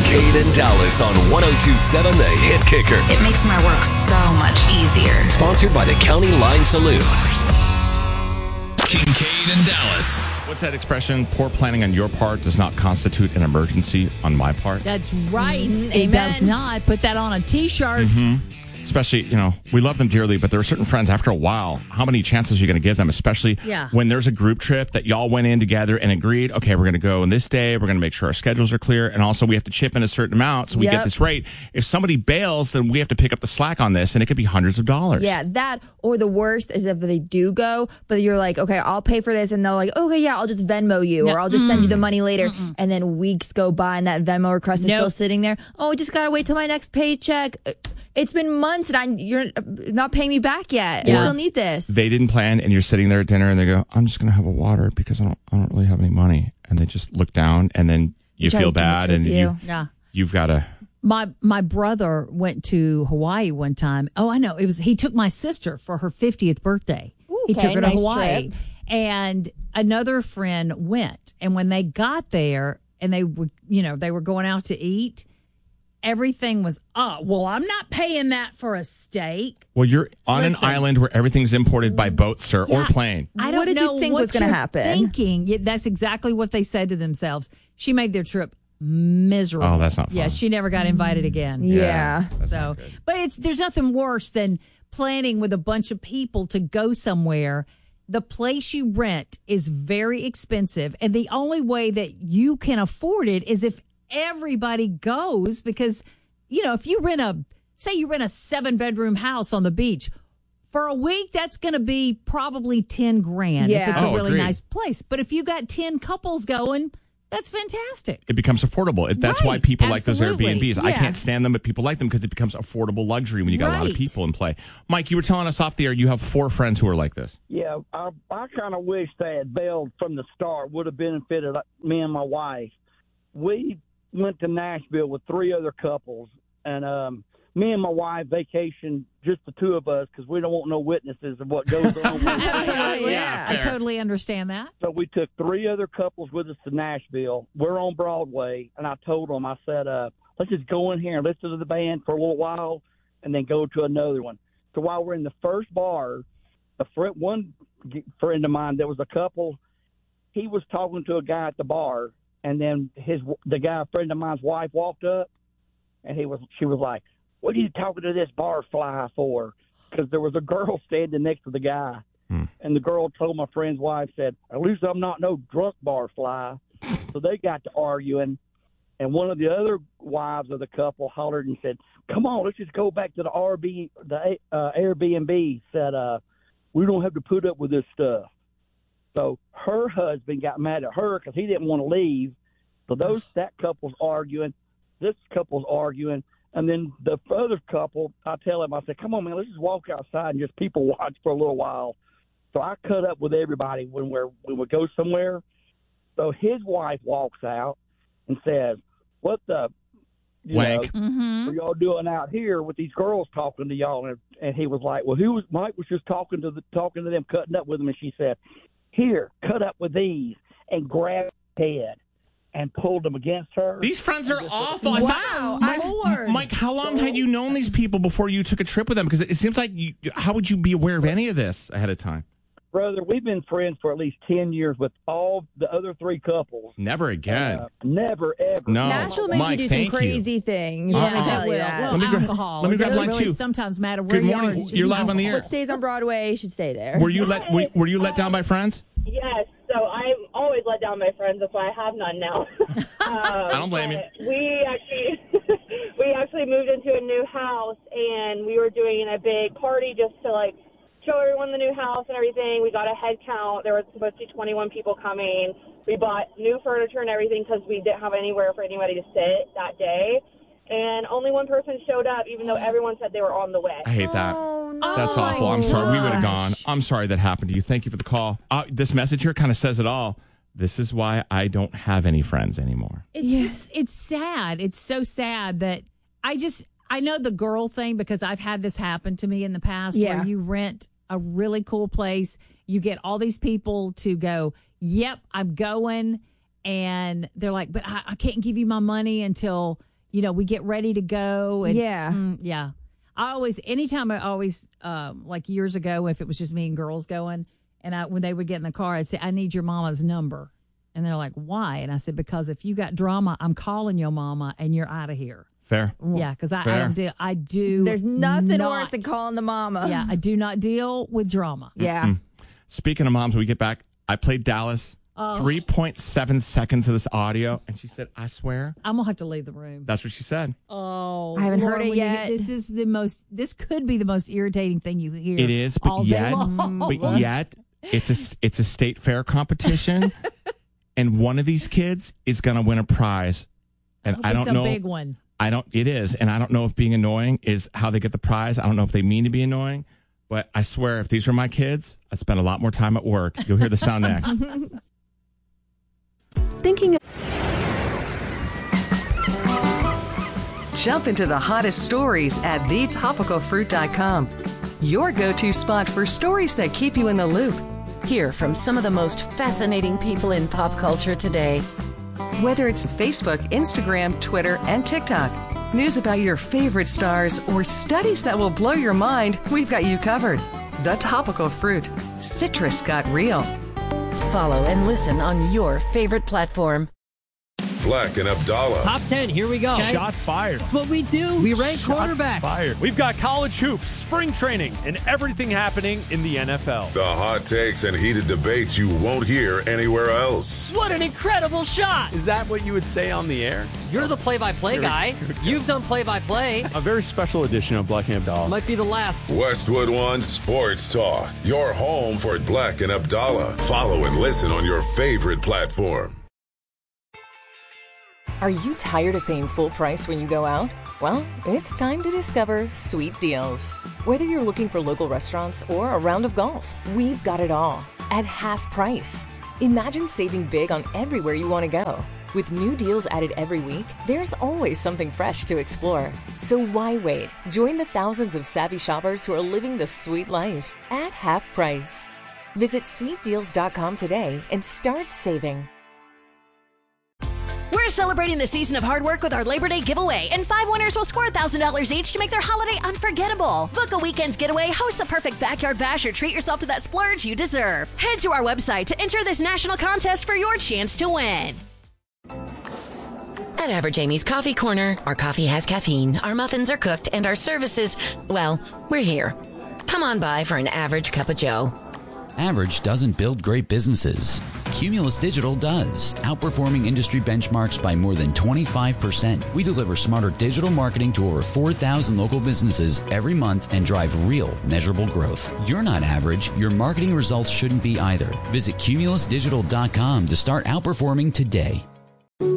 Kincaid and Dallas on 102.7 The Hit Kicker. It makes my work so much easier. Sponsored by the County Line Saloon. Kincaid and Dallas. What's that expression? Poor planning on your part does not constitute an emergency on my part. That's right. It Amen. does not. Put that on a T-shirt. Especially, we love them dearly, but there are certain friends, after a while, how many chances are you going to give them? Especially when there's a group trip that y'all went in together and agreed, okay, we're going to go on this day, we're going to make sure our schedules are clear, and also we have to chip in a certain amount so we get this rate. If somebody bails, then we have to pick up the slack on this, and it could be hundreds of dollars. Yeah, that, or the worst is if they do go, but you're like, okay, I'll pay for this, and they're like, okay, yeah, I'll just Venmo you, or I'll just send you the money later, and then weeks go by, and that Venmo request is still sitting there. Oh, just gotta wait till my next paycheck. It's been months, and you're not paying me back yet. I still need this. They didn't plan, and you're sitting there at dinner, and they go, I'm just going to have a water because I don't really have any money. And they just look down, and then you feel bad, and you've got to. My brother went to Hawaii one time. Oh, I know. He took my sister for her 50th birthday. He took her to Hawaii. Trip. And another friend went. And when they got there and they were going out to eat, everything was up. Well, I'm not paying that for a steak. Well, you're on an island where everything's imported by boat, sir, or plane. I don't What did know you think what was going to you're happen? Thinking. Yeah, that's exactly what they said to themselves. She made their trip miserable. Oh, that's not fun. Yeah, she never got invited again. Yeah. So, but there's nothing worse than planning with a bunch of people to go somewhere. The place you rent is very expensive, and the only way that you can afford it is if everybody goes, because if you rent a 7-bedroom house on the beach for a week, that's going to be probably $10,000 if it's a really nice place. But if you got 10 couples going, that's fantastic. It becomes affordable. That's why people like those Airbnbs. Yeah. I can't stand them, but people like them because it becomes affordable luxury when you got a lot of people in play. Mike, you were telling us off the air you have 4 friends who are like this. Yeah, I kind of wish they had bailed from the start. Would have benefited me and my wife. We went to Nashville with 3 other couples, and me and my wife vacationed, just the 2 of us, because we don't want no witnesses of what goes on. Absolutely. I totally understand that. So we took 3 other couples with us to Nashville. We're on Broadway, and I told them, I said, let's just go in here and listen to the band for a little while and then go to another one. So while we're in the first bar, one friend of mine, there was a couple, he was talking to a guy at the bar, and then the guy, a friend of mine's wife, walked up, and she was like, "What are you talking to this barfly for?" Because there was a girl standing next to the guy, and the girl told my friend's wife, said, "At least I'm not no drunk barfly." So they got to arguing, and one of the other wives of the couple hollered and said, "Come on, let's just go back to the Airbnb." Said, "We don't have to put up with this stuff." So her husband got mad at her because he didn't want to leave. So that couple's arguing, this couple's arguing, and then the other couple, I tell him, I said, "Come on, man, let's just walk outside and just people watch for a little while." So I cut up with everybody when we go somewhere. So his wife walks out and says, "What the wank are y'all doing out here with these girls talking to y'all?" And he was like, "Well, Mike was just talking to them, cutting up with them." And she said, "Here, cut up with these," and grabbed his head and pulled them against her. These friends are awful. Wow. Mike, how long had you known these people before you took a trip with them? Because it seems like how would you be aware of any of this ahead of time? Brother, we've been friends for at least 10 years with all the other 3 couples. Never again. Never, ever. No. Nashville makes Mike, you do some thank crazy things. Yeah, Let me tell you well, that. alcohol. let me It grab doesn't line really 2. sometimes matter where Good you morning. are. You're live on the air. What stays on Broadway should stay there. Were you let down by friends? Yes, so I'm always let down by friends. That's why I have none now. I don't blame you. We actually moved into a new house, and we were doing a big party just to show everyone the new house and everything. We got a head count. There was supposed to be 21 people coming. We bought new furniture and everything because we didn't have anywhere for anybody to sit that day. And only one person showed up, even though everyone said they were on the way. I hate that. Oh, no. That's awful. I'm sorry. We would have gone. I'm sorry that happened to you. Thank you for the call. This message here kind of says it all. This is why I don't have any friends anymore. It's sad. It's so sad that I know the girl thing because I've had this happen to me in the past where you rent a really cool place. You get all these people to go, "Yep, I'm going." And they're like, "But I can't give you my money until we get ready to go. And, Yeah. Anytime like years ago, if it was just me and girls going, and when they would get in the car, I'd say, I need your mama's number. And they're like, why? And I said, because if you got drama, I'm calling your mama and you're out of here. Fair. Yeah, because I do. There's nothing worse than calling the mama. Yeah, I do not deal with drama. Yeah. Mm-mm. Speaking of moms, when we get back, I played Dallas. 3.7 seconds of this audio, and she said, I swear. I'm going to have to leave the room. That's what she said. Oh, I haven't heard it yet. This could be the most irritating thing you hear. It is, but yet, it's a state fair competition, and one of these kids is going to win a prize. And I don't know. It's a big one. It is, and I don't know if being annoying is how they get the prize. I don't know if they mean to be annoying, but I swear, if these were my kids, I'd spend a lot more time at work. You'll hear the sound next. Jump into the hottest stories at thetopicalfruit.com. Your go-to spot for stories that keep you in the loop. Hear from some of the most fascinating people in pop culture today. Whether it's Facebook, Instagram, Twitter, and TikTok, news about your favorite stars, or studies that will blow your mind, we've got you covered. The Topical Fruit. Citrus got real. Follow and listen on your favorite platform. Black and Abdallah. Top 10, here we go. Okay. Shots fired. That's what we do. We rank quarterbacks. Fired. We've got college hoops, spring training, and everything happening in the NFL. The hot takes and heated debates you won't hear anywhere else. What an incredible shot. Is that what you would say on the air? You're the play-by-play guy. You've done play-by-play. A very special edition of Black and Abdallah. Might be the last. Westwood One Sports Talk. Your home for Black and Abdallah. Follow and listen on your favorite platform. Are you tired of paying full price when you go out? Well, it's time to discover Sweet Deals. Whether you're looking for local restaurants or a round of golf, we've got it all at half price. Imagine saving big on everywhere you want to go. With new deals added every week, there's always something fresh to explore. So why wait? Join the thousands of savvy shoppers who are living the sweet life at half price. Visit sweetdeals.com today and start saving. We're celebrating the season of hard work with our Labor Day giveaway, and 5 winners will score $1,000 each to make their holiday unforgettable. Book a weekend's getaway, host the perfect backyard bash, or treat yourself to that splurge you deserve. Head to our website to enter this national contest for your chance to win. At Average Amy's Coffee Corner, our coffee has caffeine, our muffins are cooked, and our services, well, we're here. Come on by for an average cup of joe. Average doesn't build great businesses. Cumulus Digital does, outperforming industry benchmarks by more than 25%. We deliver smarter digital marketing to over 4,000 local businesses every month and drive real, measurable growth. You're not average. Your marketing results shouldn't be either. Visit cumulusdigital.com to start outperforming today.